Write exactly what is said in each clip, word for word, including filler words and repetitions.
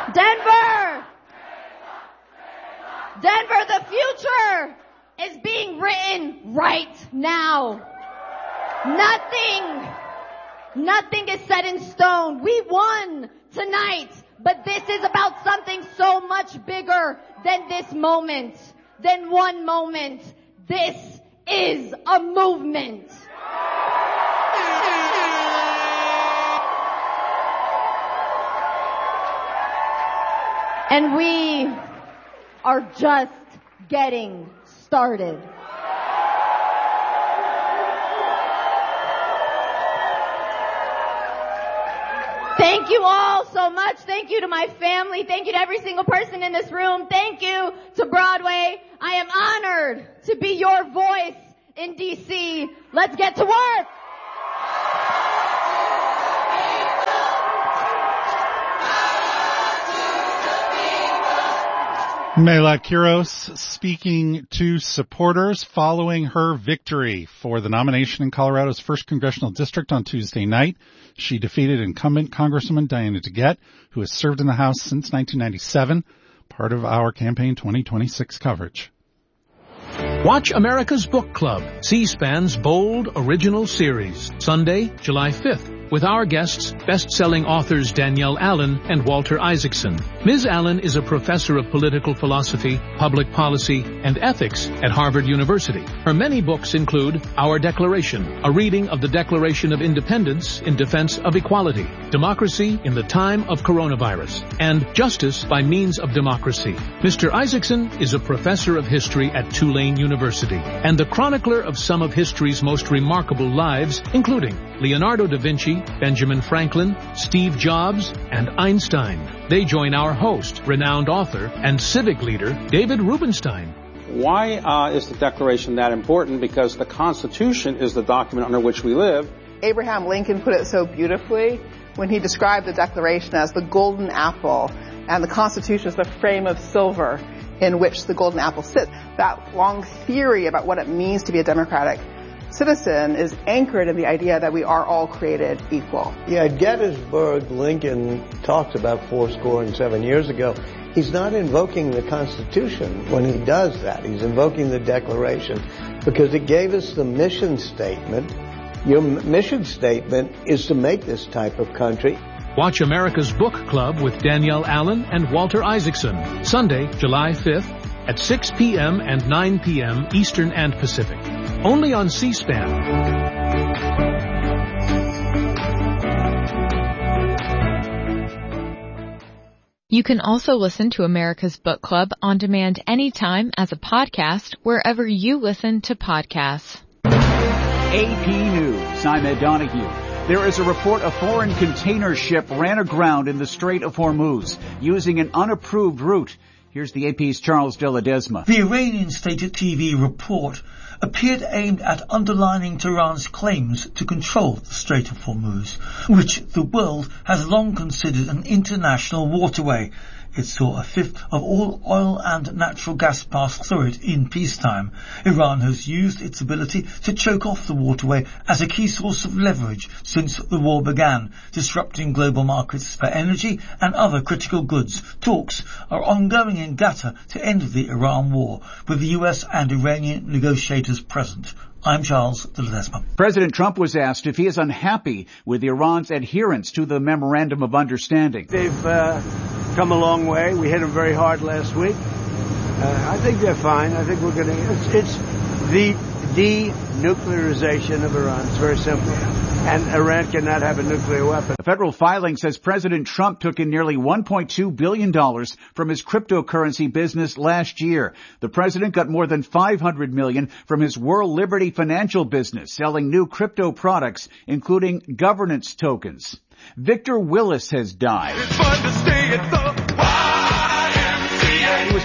Denver! Denver, the future is being written right now. Nothing, nothing is set in stone. We won tonight, but this is about something so much bigger than this moment, than one moment. This is a movement. And we are just getting started. Thank you all so much. Thank you to my family. Thank you to every single person in this room. Thank you to Broadway. I am honored to be your voice in D C. Let's get to work. Mayla Quiros speaking to supporters following her victory for the nomination in Colorado's first congressional district on Tuesday night. She defeated incumbent Congresswoman Diana DeGette, who has served in the House since nineteen ninety-seven, part of our Campaign twenty twenty-six coverage. Watch America's Book Club, C-SPAN's bold original series, Sunday, July fifth, with our guests, best-selling authors Danielle Allen and Walter Isaacson. Miz Allen is a professor of political philosophy, public policy, and ethics at Harvard University. Her many books include Our Declaration, a reading of the Declaration of Independence in defense of equality, Democracy in the Time of Coronavirus, and Justice by Means of Democracy. Mister Isaacson is a professor of history at Tulane University and the chronicler of some of history's most remarkable lives, including Leonardo da Vinci, Benjamin Franklin, Steve Jobs, and Einstein. They join our host, renowned author, and civic leader, David Rubenstein. Why uh, is the Declaration that important? Because the Constitution is the document under which we live. Abraham Lincoln put it so beautifully when he described the Declaration as the golden apple, and the Constitution is the frame of silver in which the golden apple sits. That long theory about what it means to be a democratic citizen is anchored in the idea that we are all created equal. Yeah, at Gettysburg, Lincoln talked about four score and seven years ago. He's not invoking the Constitution when he does that. He's invoking the Declaration because it gave us the mission statement. Your mission statement is to make this type of country. Watch America's Book Club with Danielle Allen and Walter Isaacson, Sunday, July fifth at six p.m. and nine p.m. Eastern and Pacific. Only on C-SPAN. You can also listen to America's Book Club on demand anytime as a podcast wherever you listen to podcasts. A P News, I'm Ed Donahue. There is a report a foreign container ship ran aground in the Strait of Hormuz using an unapproved route. Here's the A P's Charles de Ledesma. The Iranian state T V report appeared aimed at underlining Tehran's claims to control the Strait of Hormuz, which the world has long considered an international waterway. It saw a fifth of all oil and natural gas pass through it in peacetime. Iran has used its ability to choke off the waterway as a key source of leverage since the war began, disrupting global markets for energy and other critical goods. Talks are ongoing in Qatar to end the Iran war, with the U S and Iranian negotiators present. I'm Charles de Ledesma. President Trump was asked if he is unhappy with Iran's adherence to the Memorandum of Understanding. They've uh, come a long way. We hit them very hard last week. Uh, I think they're fine. I think we're going to... It's, it's the denuclearization of Iran. It's very simple. And Iran cannot have a nuclear weapon. A federal filing says President Trump took in nearly one point two billion dollars from his cryptocurrency business last year. The president got more than five hundred million dollars from his World Liberty financial business, selling new crypto products, including governance tokens. Victor Willis has died. It's fun to stay at the Y M C A. He was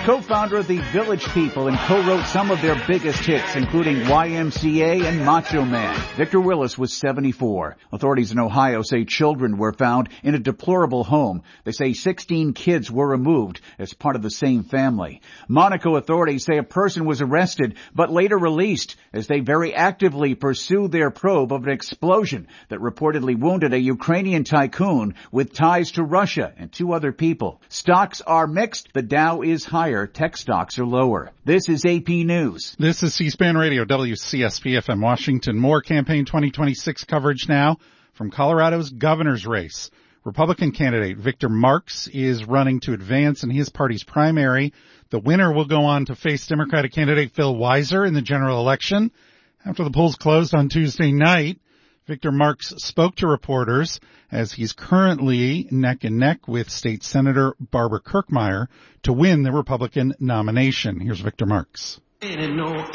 co-founder of the Village People and co-wrote some of their biggest hits, including Y M C A and Macho Man. Victor Willis was seventy-four. Authorities in Ohio say children were found in a deplorable home. They say sixteen kids were removed as part of the same family. Monaco authorities say a person was arrested but later released as they very actively pursue their probe of an explosion that reportedly wounded a Ukrainian tycoon with ties to Russia and two other people. Stocks are mixed. The Dow is higher. Tech stocks are lower. This is A P News. This is C-SPAN Radio, W C S P F M Washington. More campaign twenty twenty-six coverage now from Colorado's governor's race. Republican candidate Victor Marx is running to advance in his party's primary. The winner will go on to face Democratic candidate Phil Weiser in the general election. After the polls closed on Tuesday night, Victor Marx spoke to reporters as he's currently neck and neck with State Senator Barbara Kirkmeyer to win the Republican nomination. Here's Victor Marx. We ready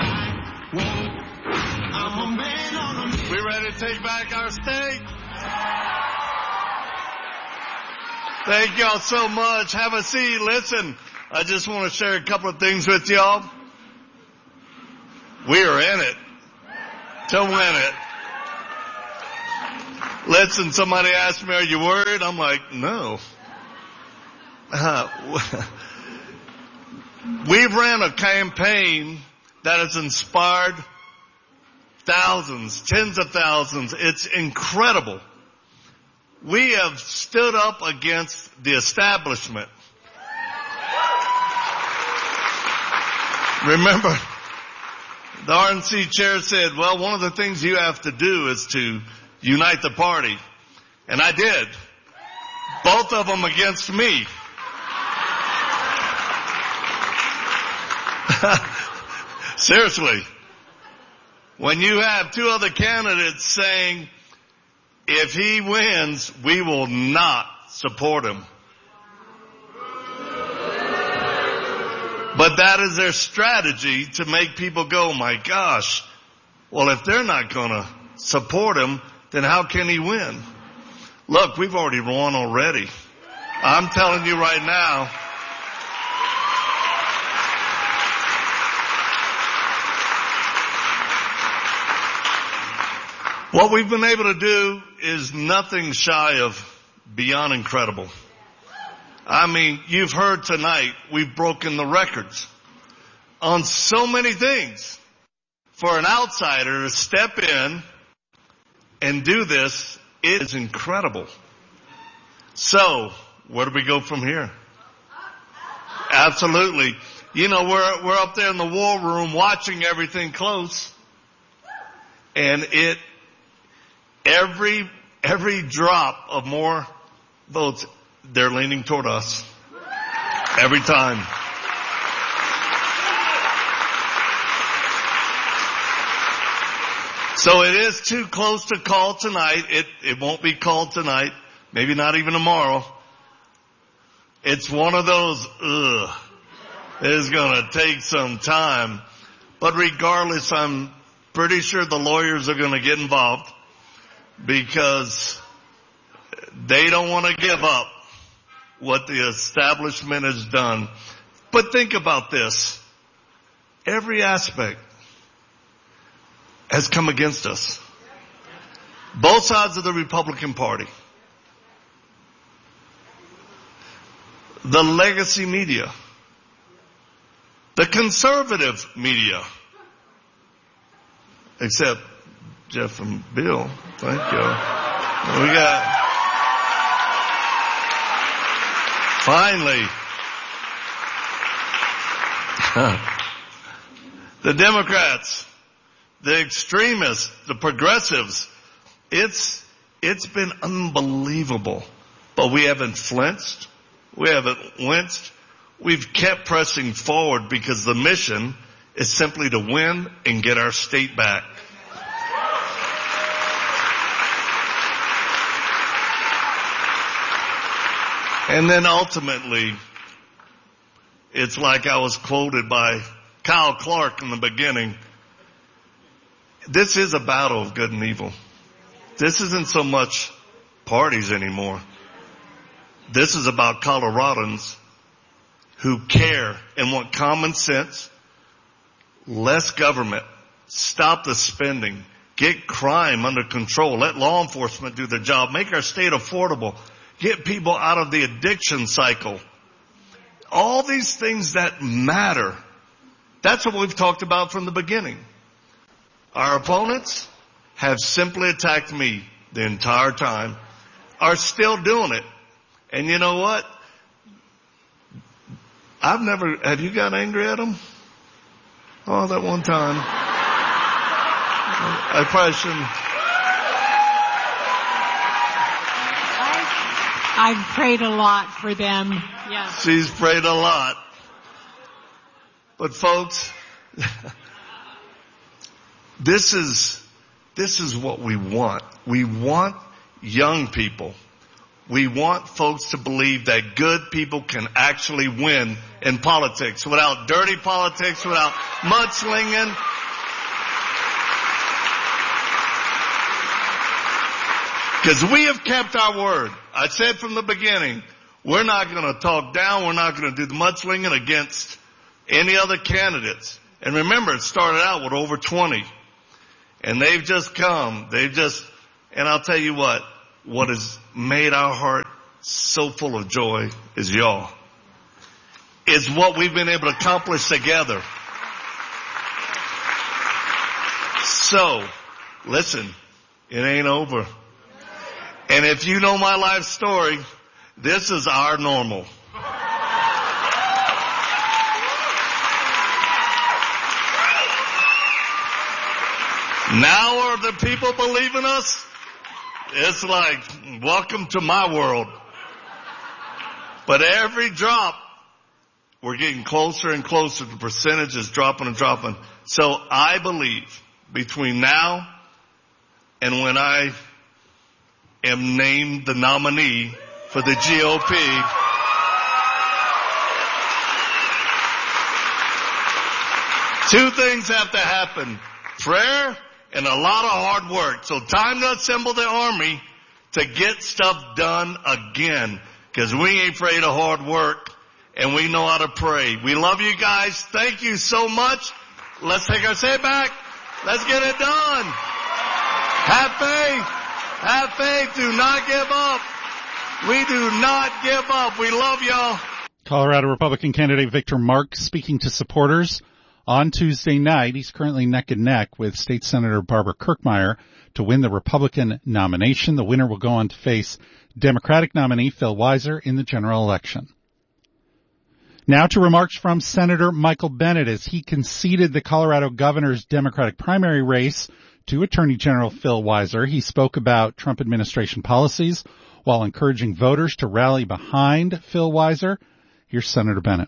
to take back our state? Thank y'all so much. Have a seat. Listen, I just want to share a couple of things with y'all. We are in it to win it. Listen, somebody asked me, are you worried? I'm like, no. Uh, we've ran a campaign that has inspired thousands, tens of thousands. It's incredible. We have stood up against the establishment. Remember, the R N C chair said, well, one of the things you have to do is to unite the party. And I did. Both of them against me. Seriously. When you have two other candidates saying, if he wins, we will not support him. But that is their strategy to make people go, my gosh, well, if they're not going to support him, then how can he win? Look, we've already won already. I'm telling you right now. What we've been able to do is nothing shy of beyond incredible. I mean, you've heard tonight, we've broken the records on so many things. For an outsider to step in and do this, it is incredible. So, where do we go from here? Absolutely. You know, we're, we're up there in the war room watching everything close. And it, every, every drop of more votes, they're leaning toward us. Every time. So it is too close to call tonight. It, it won't be called tonight. Maybe not even tomorrow. It's one of those, ugh, it's gonna take some time. But regardless, I'm pretty sure the lawyers are gonna get involved because they don't want to give up what the establishment has done. But think about this. Every aspect has come against us. Both sides of the Republican Party. The legacy media. The conservative media. Except Jeff and Bill. Thank you. We got... Finally. The Democrats. The extremists, the progressives, it's, it's been unbelievable. But we haven't flinched. We haven't winced. We've kept pressing forward because the mission is simply to win and get our state back. And then ultimately, it's like I was quoted by Kyle Clark in the beginning. This is a battle of good and evil. This isn't so much parties anymore. This is about Coloradans who care and want common sense, less government, stop the spending, get crime under control, let law enforcement do their job, make our state affordable, get people out of the addiction cycle. All these things that matter. That's what we've talked about from the beginning. Our opponents have simply attacked me the entire time, are still doing it. And you know what? I've never, have you got angry at them? Oh, that one time. I probably shouldn't. I've prayed a lot for them. Yeah. She's prayed a lot. But folks, this is, this is what we want. We want young people. We want folks to believe that good people can actually win in politics without dirty politics, without mudslinging. Because we have kept our word. I said from the beginning, we're not going to talk down. We're not going to do the mudslinging against any other candidates. And remember, it started out with over twenty. And they've just come. They've just, and I'll tell you what, what has made our heart so full of joy is y'all. It's what we've been able to accomplish together. So, listen, it ain't over. And if you know my life story, this is our normal. Now are the people believing us? It's like, welcome to my world. But every drop, we're getting closer and closer. The percentage is dropping and dropping. So I believe between now and when I am named the nominee for the G O P, two things have to happen. Prayer and a lot of hard work. So time to assemble the army to get stuff done again. Because we ain't afraid of hard work and we know how to pray. We love you guys. Thank you so much. Let's take our say back. Let's get it done. Have faith. Have faith. Do not give up. We do not give up. We love y'all. Colorado Republican candidate Victor Marx speaking to supporters on Tuesday night. He's currently neck and neck with State Senator Barbara Kirkmeyer to win the Republican nomination. The winner will go on to face Democratic nominee Phil Weiser in the general election. Now to remarks from Senator Michael Bennet as he conceded the Colorado governor's Democratic primary race to Attorney General Phil Weiser. He spoke about Trump administration policies while encouraging voters to rally behind Phil Weiser. Here's Senator Bennet.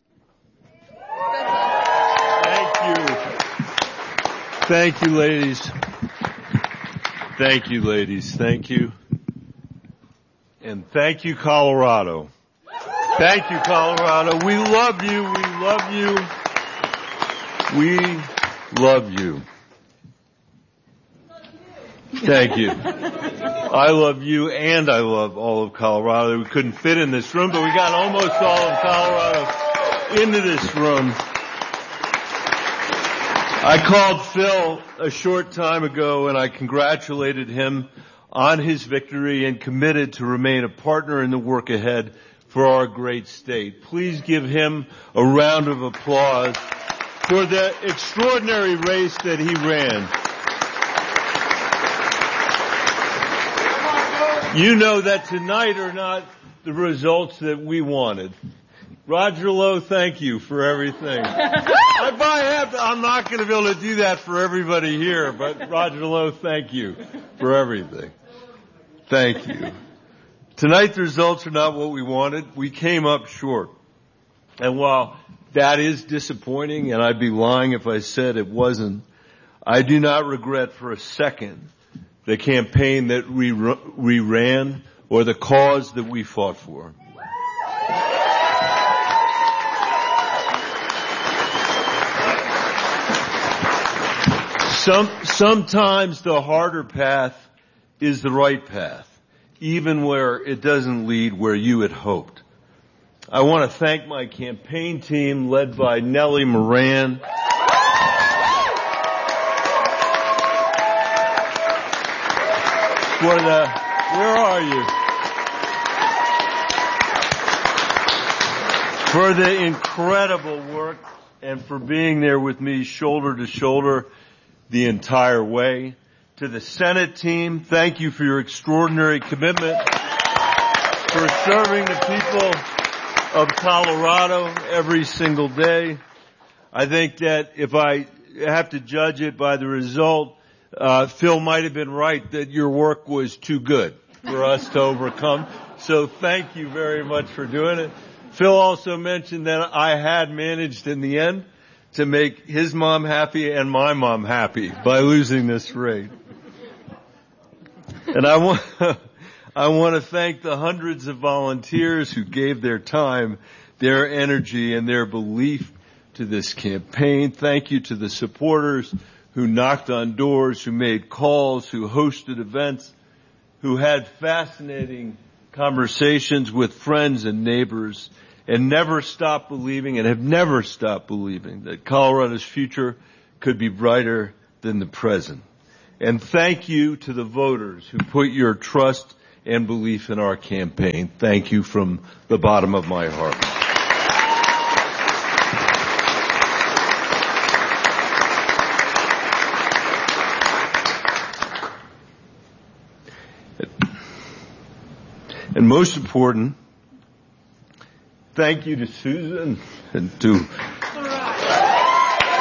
Thank you. Thank you, ladies. Thank you, ladies. Thank you. And thank you, Colorado. Thank you, Colorado. We love you. We love you. We love you. Thank you. I love you and I love all of Colorado. We couldn't fit in this room, but we got almost all of Colorado into this room. I called Phil a short time ago and I congratulated him on his victory and committed to remain a partner in the work ahead for our great state. Please give him a round of applause for the extraordinary race that he ran. You know that tonight are not the results that we wanted. Roger Lowe, thank you for everything. I might have to, I'm not going to be able to do that for everybody here, but Roger Lowe, thank you for everything. Thank you. Tonight the results are not what we wanted. We came up short. And while that is disappointing, and I'd be lying if I said it wasn't, I do not regret for a second the campaign that we, we ran or the cause that we fought for. Some, sometimes the harder path is the right path, even where it doesn't lead where you had hoped. I want to thank my campaign team led by Nellie Moran. For the, where are you? For the incredible work and for being there with me shoulder to shoulder the entire way. To the Senate team, thank you for your extraordinary commitment, for serving the people of Colorado every single day. I think that if I have to judge it by the result, uh, Phil might have been right that your work was too good for us to overcome. So thank you very much for doing it. Phil also mentioned that I had managed in the end to make his mom happy and my mom happy by losing this race. And I want, I want to thank the hundreds of volunteers who gave their time, their energy, and their belief to this campaign. Thank you to the supporters who knocked on doors, who made calls, who hosted events, who had fascinating conversations with friends and neighbors, and never stopped believing and have never stopped believing that Colorado's future could be brighter than the present. And thank you to the voters who put your trust and belief in our campaign. Thank you from the bottom of my heart. And most important, thank you to Susan and to